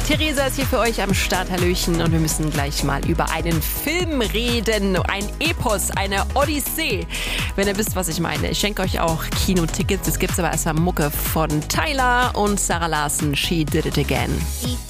Theresa ist hier für euch am Start, hallöchen. Und wir müssen gleich mal über einen Film reden. Ein Epos, eine Odyssee. Wenn ihr wisst, was ich meine. Ich schenke euch auch Kinotickets. Es gibt aber erstmal Mucke von Tyler und Sarah Larsen. She Did It Again.